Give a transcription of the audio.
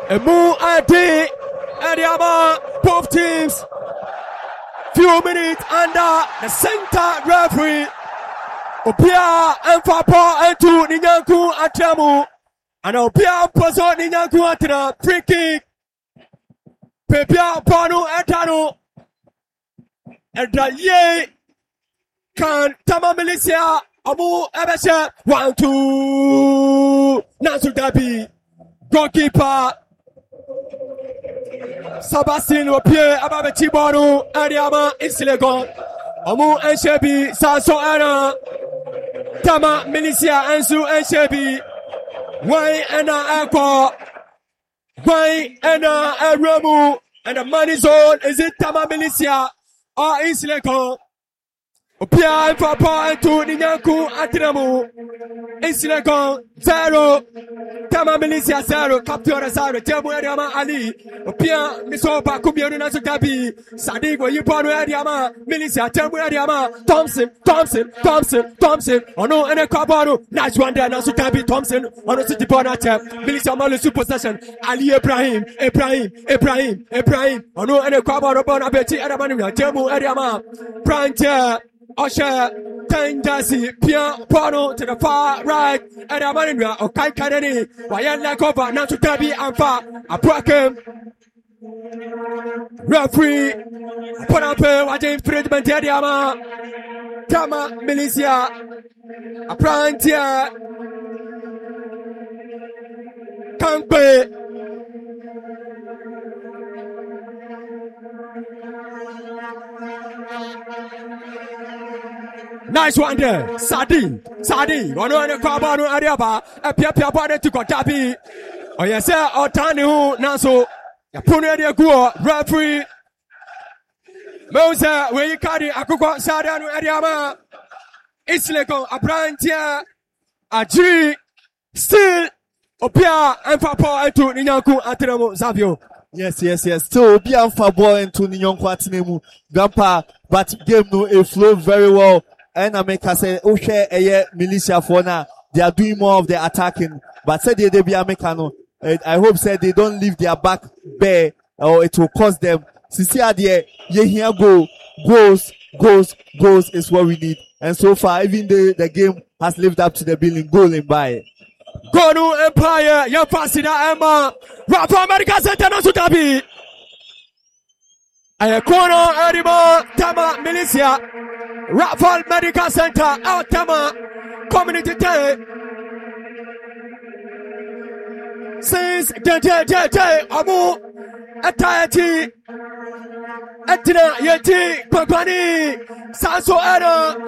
A move ID Adiama, both teams. Few minutes under the center referee. Opia and Papa and two Ninyanku Atamu. And Opia Pozo Ninyanku Atana. Free kick. Pepia Panu Atano. And the ye can Tama Militia Amu Abasha 1-2 Nasu Dabi goalkeeper Sebastian Opie Ababeti Bono Adiama Isilegon Amu Enshebi Saso Ana Tama Militia Ansu Enshebi Why Ana Aqua Why Ana Remu and the money zone is it Tama Militia or Isilegon Opia and Papa and two Ninyanku Atinamu Isilegon 0 Tama Militia 0 Capture 0 Temu Adiama Ali Opia Misopa Kubionu Nasu Dabi Sadigo Yiponu Adiama Militia Temu Adiama Thompson Ono Ene Kabano Nice one there Nasu Dabi Thompson Ono City Bonata Militia Malu Supersession Ali Ibrahim Ono Ene Kabano Bonabeti Adamanu Temu Adiama Prante Osha Tendasi Pia Pono to the far right and a man or Kai Kanani Wayan Lakova Nasu Dabi Amfa Abrakem referee Ponape Wajan Fredman Diama Tama Militia Aprantia Kampe Nice one there. Sadi. Ono ene kwabano ariaba. Pia bode to Kotabi. Oh yes, sir. Otani hu naso. Ya punu ede guo referee. Mose we yikadi akoko sadanu ariama. Isleko Aprantia. Ajiri. Still. Opia and Papa to Ninyanku Atinamo Zavio. Yes. Still be on for ball into Ninyanku Atinemu. Grandpa, but game no it flowed very well. And I make us say, oh, share a militia for now. They are doing more of the attacking. But said they be Americano. I hope said they don't leave their back bare or it will cost them. Sisi adie, ye here goals is what we need. And so far, even the game has lived up to the billing goal in by. Gonu Empire, your Fasina Emma, Rafa America Center Nasu Dabi. Ayakono Edimo, Tama Militia, Rafa Medical Center, out Tama, Community Day. Since the Amu, Atayati, Etina Yeti, Pagani, Sanso Era.